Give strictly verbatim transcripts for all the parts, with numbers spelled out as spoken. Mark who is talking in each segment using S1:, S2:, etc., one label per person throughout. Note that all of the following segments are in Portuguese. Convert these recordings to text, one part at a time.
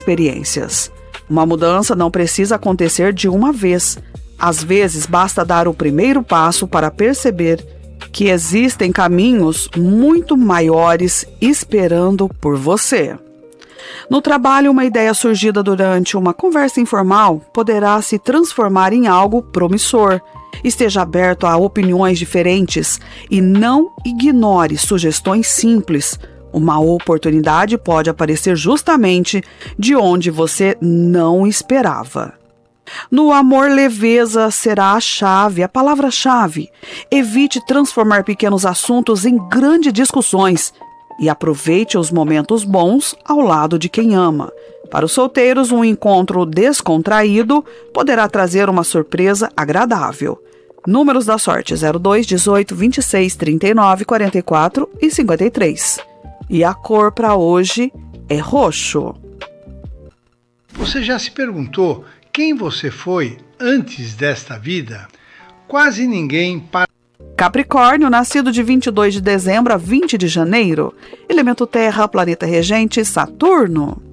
S1: experiências. Uma mudança não precisa acontecer de uma vez. Às vezes, basta dar o primeiro passo para perceber que existem caminhos muito maiores esperando por você. No trabalho, uma ideia surgida durante uma conversa informal poderá se transformar em algo promissor. Esteja aberto a opiniões diferentes e não ignore sugestões simples. Uma oportunidade pode aparecer justamente de onde você não esperava. No amor, leveza será a chave, a palavra-chave. Evite transformar pequenos assuntos em grandes discussões e aproveite os momentos bons ao lado de quem ama. Para os solteiros, um encontro descontraído poderá trazer uma surpresa agradável. Números da sorte: zero dois, dezoito, vinte e seis, trinta e nove, quarenta e quatro e cinquenta e três. E a cor para hoje é roxo.
S2: Você já se perguntou quem você foi antes desta vida? Quase ninguém para...
S1: Capricórnio, nascido de vinte e dois de dezembro a vinte de janeiro. Elemento terra, planeta regente, Saturno.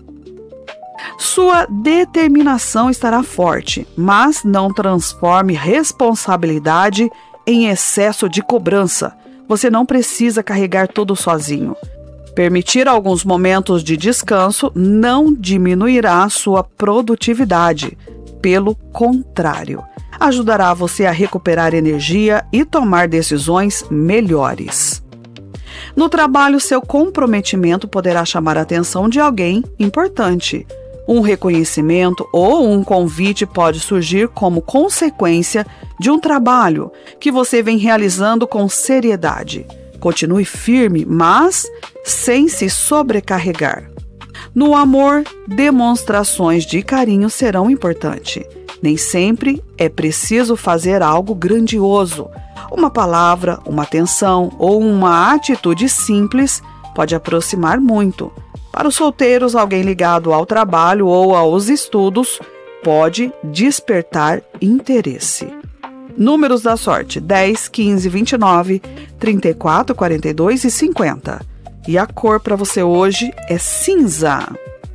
S1: Sua determinação estará forte, mas não transforme responsabilidade em excesso de cobrança. Você não precisa carregar tudo sozinho. Permitir alguns momentos de descanso não diminuirá sua produtividade. Pelo contrário, ajudará você a recuperar energia e tomar decisões melhores. No trabalho, seu comprometimento poderá chamar a atenção de alguém importante. Um reconhecimento ou um convite pode surgir como consequência de um trabalho que você vem realizando com seriedade. Continue firme, mas sem se sobrecarregar. No amor, demonstrações de carinho serão importantes. Nem sempre é preciso fazer algo grandioso. Uma palavra, uma atenção ou uma atitude simples pode aproximar muito. Para os solteiros, alguém ligado ao trabalho ou aos estudos pode despertar interesse. Números da sorte: dez, quinze, vinte e nove, trinta e quatro, quarenta e dois e cinquenta. E a cor para você hoje é cinza.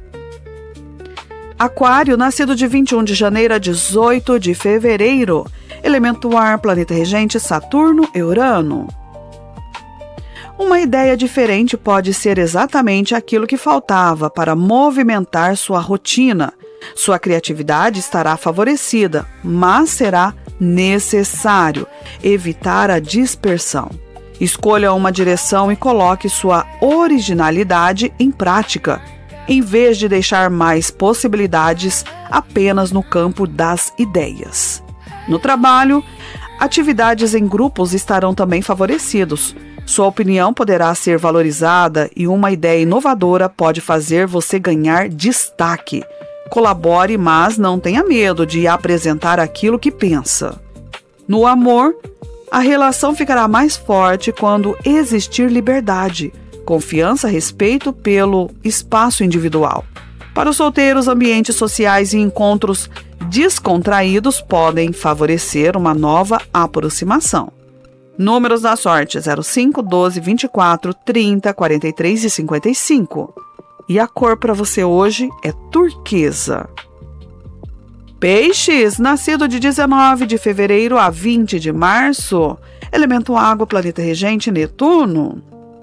S1: Aquário, nascido de vinte e um de janeiro a dezoito de fevereiro. Elemento ar, planeta regente, Saturno e Urano. Uma ideia diferente pode ser exatamente aquilo que faltava para movimentar sua rotina. Sua criatividade estará favorecida, mas será necessário evitar a dispersão. Escolha uma direção e coloque sua originalidade em prática, em vez de deixar mais possibilidades apenas no campo das ideias. No trabalho, atividades em grupos estarão também favorecidos. Sua opinião poderá ser valorizada e uma ideia inovadora pode fazer você ganhar destaque. Colabore, mas não tenha medo de apresentar aquilo que pensa. No amor, a relação ficará mais forte quando existir liberdade, confiança, respeito pelo espaço individual. Para os solteiros, ambientes sociais e encontros descontraídos podem favorecer uma nova aproximação. Números da sorte: zero cinco, doze, vinte e quatro, trinta, quarenta e três e cinquenta e cinco. E a cor para você hoje é turquesa. Peixes, nascido de dezenove de fevereiro a vinte de março. Elemento água, planeta regente, Netuno.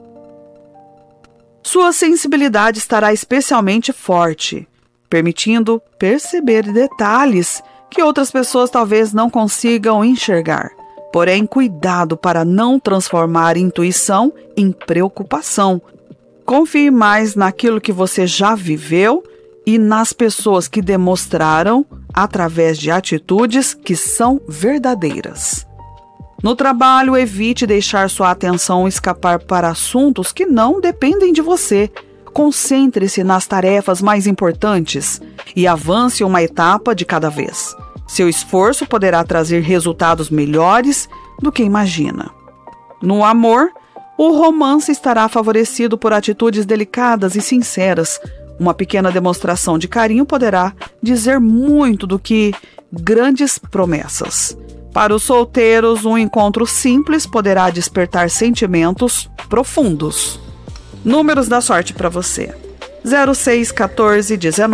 S1: Sua sensibilidade estará especialmente forte, permitindo perceber detalhes que outras pessoas talvez não consigam enxergar. Porém, cuidado para não transformar intuição em preocupação. Confie mais naquilo que você já viveu e nas pessoas que demonstraram através de atitudes que são verdadeiras. No trabalho, evite deixar sua atenção escapar para assuntos que não dependem de você. Concentre-se nas tarefas mais importantes e avance uma etapa de cada vez. Seu esforço poderá trazer resultados melhores do que imagina. No amor, o romance estará favorecido por atitudes delicadas e sinceras. Uma pequena demonstração de carinho poderá dizer muito do que grandes promessas. Para os solteiros, um encontro simples poderá despertar sentimentos profundos. Números da sorte para você: zero seis um quatro um nove